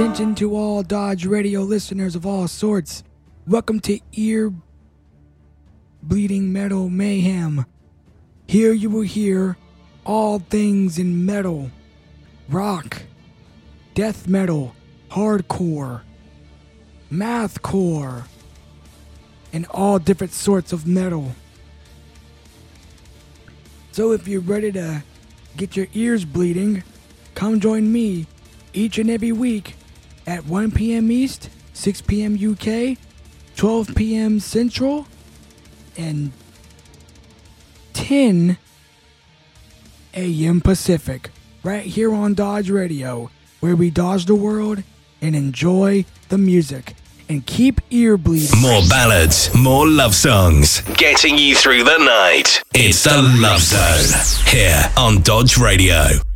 Attention to all Dodge Radio listeners of all sorts. Welcome to Ear Bleeding Metal Mayhem. Here you will hear all things in metal, rock, death metal, hardcore, mathcore, and all different sorts of metal. So if you're ready to get your ears bleeding, come join me each and every week at 1 p.m. East, 6 p.m. UK, 12 p.m. Central, and 10 a.m. Pacific, right here on Dodge Radio, where we dodge the world and enjoy the music and keep ear bleeding. More ballads, more love songs, getting you through the night. It's the Love Zone, here on Dodge Radio.